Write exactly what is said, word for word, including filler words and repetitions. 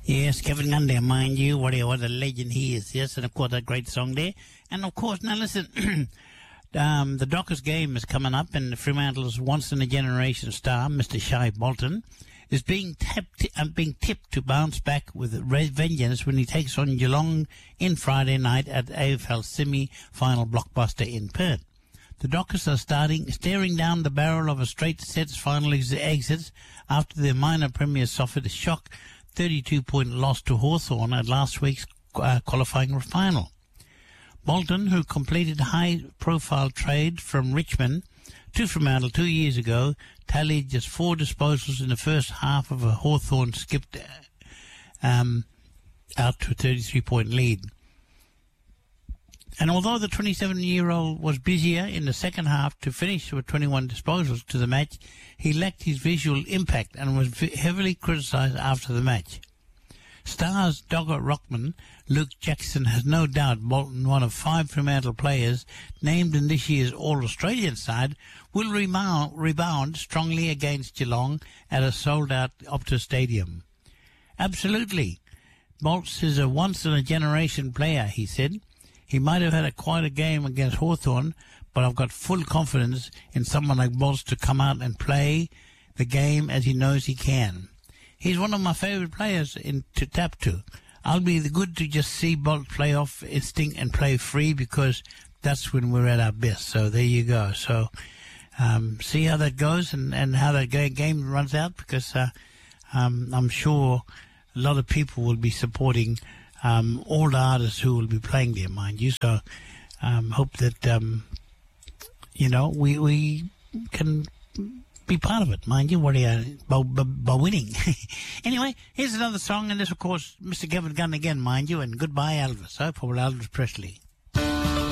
Yes, Kevin Gunn there, mind you. What a, what a legend he is, yes. And, of course, that great song there. And, of course, now listen, um, the Dockers game is coming up, and Fremantle's once-in-a-generation star, Mister Shai Bolton, is being tapped, uh, being tipped to bounce back with vengeance when he takes on Geelong in Friday night at A F L semi-final blockbuster in Perth. The Dockers are starting, staring down the barrel of a straight sets final ex- exits after their minor premiers suffered a shock thirty-two point loss to Hawthorn at last week's uh, qualifying final. Bolton, who completed a high-profile trade from Richmond to Fremantle two years ago, tallied just four disposals in the first half of a Hawthorn skipped um, out to a thirty-three point lead. And although the twenty-seven-year-old was busier in the second half to finish with twenty-one disposals to the match, he lacked his visual impact and was heavily criticised after the match. Stars Dogger Rockman Luke Jackson has no doubt Bolton, one of five Fremantle players named in this year's All-Australian side, will rebound, rebound strongly against Geelong at a sold-out Optus Stadium. Absolutely. Bolts is a once-in-a-generation player, he said. He might have had a quite a game against Hawthorn, but I've got full confidence in someone like Bolts to come out and play the game as he knows he can. He's one of my favourite players in, to tap to. I'll be good to just see Bolt play off instinct and play free because that's when we're at our best. So there you go. So um, see how that goes and, and how that game runs out because uh, um, I'm sure a lot of people will be supporting Um, all the artists who will be playing there, mind you. So, um, hope that, um, you know, we, we can be part of it, mind you, what are you, by, by, by winning. Anyway, here's another song, and this, of course, Mister Kevin Gunn again, mind you, and goodbye, Elvis. So, for Elvis Presley.